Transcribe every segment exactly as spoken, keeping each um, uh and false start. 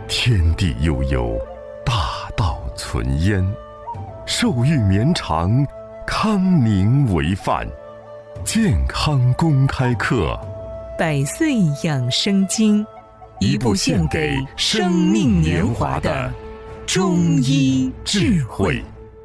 天地悠悠，大道存焉。寿欲绵长，康宁为范。健康公开课， 百岁养生经，一部献给生命年华的中医智慧。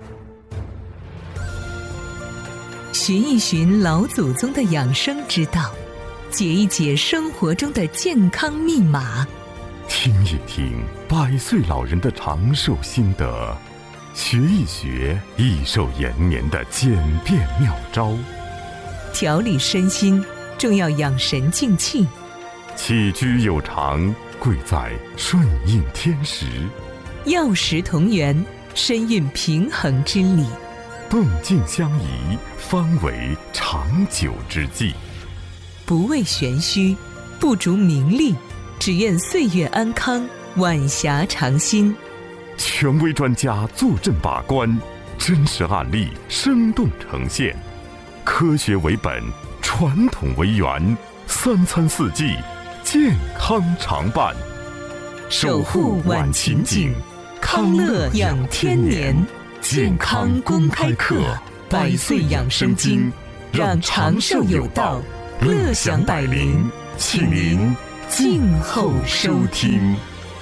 寻一寻老祖宗的养生之道，解一解生活中的健康密码， 听一听百岁老人的长寿心得，学一学益寿延年的简便妙招。 调理身心，重要养神静气。 起居有常，贵在顺应天时。 药食同源，身运平衡之理。 动静相宜，方为长久之计。 不为玄虚，不逐名利，只愿岁月安康，晚霞长新。 权威专家坐镇把关，真实案例生动呈现。科学为本，传统为源，三餐四季，健康常伴。 守护晚晴景，康乐养天年。健康公开课，百岁养生经，让长寿有道，乐享百龄，请您静候收听。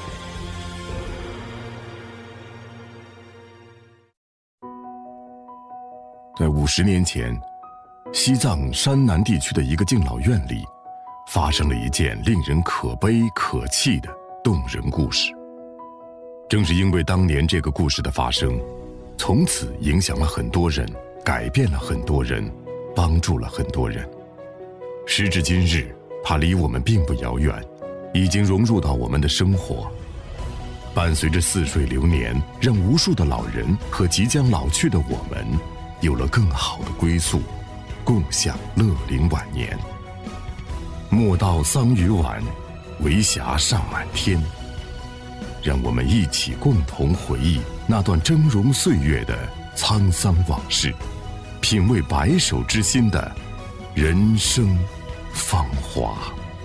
在五十年前，西藏山南地区的一个敬老院里，发生了一件令人可悲可气的动人故事。正是因为当年这个故事的发生，从此影响了很多人，改变了很多人，帮助了很多人。时至今日，它离我们并不遥远，已经融入到我们的生活，伴随着似水流年，让无数的老人和即将老去的我们有了更好的归宿，共享乐龄晚年。莫道桑榆晚，为霞尚满天。让我们一起共同回忆那段峥嵘岁月的沧桑往事，品味白首之心的人生芳华。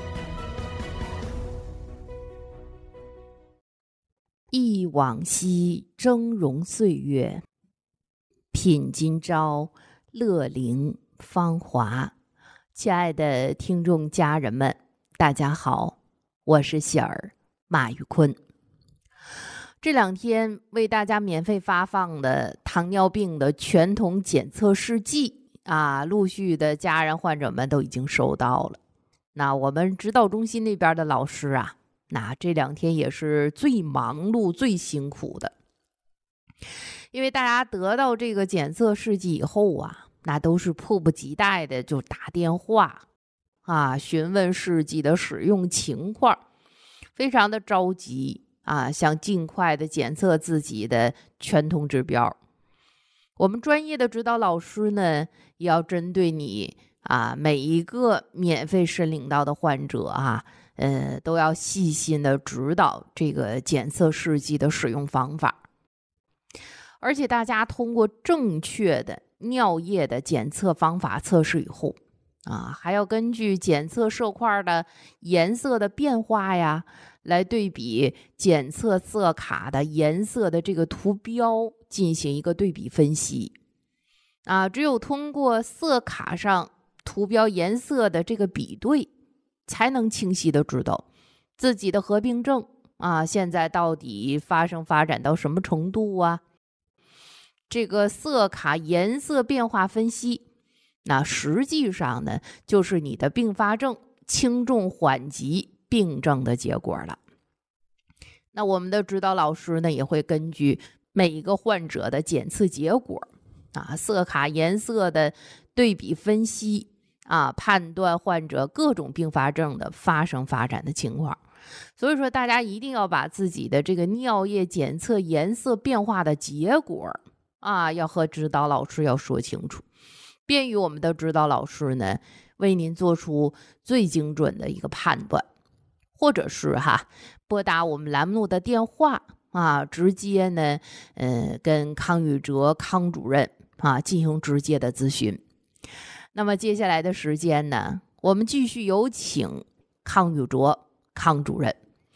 忆往昔峥嵘岁月，品今朝乐龄芳华。亲爱的听众家人们，大家好，我是喜儿马玉坤。这两天为大家免费发放的糖尿病的全统检测试剂啊，陆续的家人患者们都已经收到了。那我们指导中心那边的老师啊，那这两天也是最忙碌最辛苦的，因为大家得到这个检测试剂以后啊，那都是迫不及待的就打电话啊，询问试剂的使用情况，非常的着急啊，想尽快的检测自己的全统指标。我们专业的指导老师呢，也要针对你啊每一个免费申领到的患者啊，呃，都要细心的指导这个检测试剂的使用方法。而且大家通过正确的尿液的检测方法测试以后啊，还要根据检测色块的颜色的变化呀，来对比检测色卡的颜色的这个图标进行一个对比分析啊。只有通过色卡上图标颜色的这个比对，才能清晰的知道自己的合并症啊现在到底发生发展到什么程度啊。这个色卡颜色变化分析，那实际上呢，就是你的并发症轻重缓急病症的结果了。那我们的指导老师呢，也会根据每一个患者的检测结果啊，色卡颜色的对比分析啊，判断患者各种并发症的发生发展的情况。所以说大家一定要把自己的这个尿液检测颜色变化的结果啊，要和指导老师要说清楚，便于我们的指导老师呢，为您做出最精准的一个判断。或者是哈，拨打我们栏目的电话啊，直接呢，呃，跟康宇哲康主任啊进行直接的咨询。那么接下来的时间呢，我们继续有请康宇哲康主任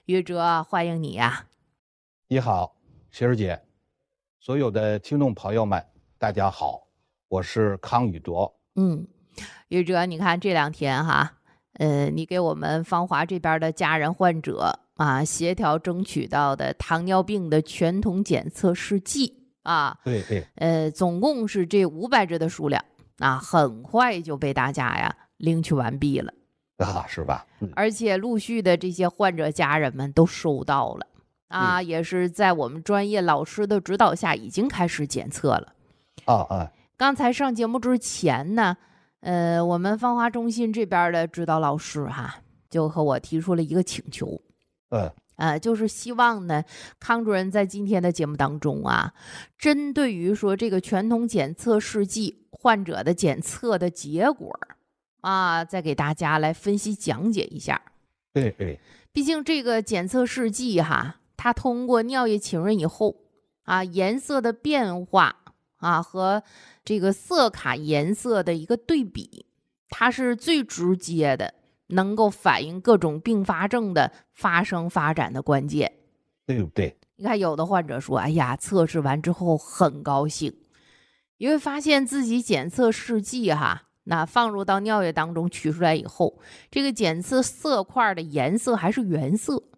宇哲，欢迎你呀！ 你好，琪儿姐，所有的听众朋友们，大家好，我是康宇卓。 嗯，宇哲，你看这两天哈，呃，你给我们芳华这边的家人患者啊，协调争取到的糖尿病的全统检测试剂啊， 对对， 呃，总共是这五百支的数量啊，很快就被大家呀领取完毕了。 啊，是吧？嗯、 而且陆续的这些患者家人们都收到了啊，嗯、也是在我们专业老师的指导下已经开始检测了。 啊啊！ 刚才上节目之前呢，呃，我们芳华中心这边的指导老师哈，就和我提出了一个请求， 嗯， 呃，就是希望呢，康主任在今天的节目当中啊，针对于说这个全统检测试剂患者的检测的结果。啊，再给大家来分析讲解一下。 对对， 毕竟这个检测试剂哈，它通过尿液浸润以后啊，颜色的变化啊和这个色卡颜色的一个对比，它是最直接的，能够反映各种并发症的发生发展的关键。 对不对？ 你看，有的患者说：“哎呀，测试完之后很高兴，因为发现自己检测试剂哈。”那放入到尿液当中取出来以后，这个检测色块的颜色还是原色